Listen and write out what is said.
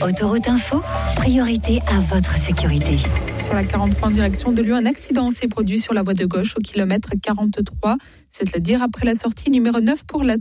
Autoroute Info, priorité à votre sécurité. Sur la 43 en direction de Lyon, un accident s'est produit sur la voie de gauche au kilomètre 43. C'est-à-dire après la sortie numéro 9 pour la